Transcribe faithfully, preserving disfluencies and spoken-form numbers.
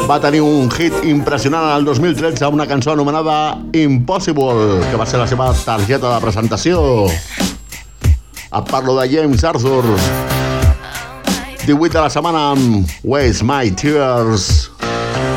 va tenir un hit impressionant en el dos mil tretze, una cançó anomenada Impossible, que va ser la seva targeta de presentació. Et parlo de James Arthur. divuit de la setmana amb Waste My Tears.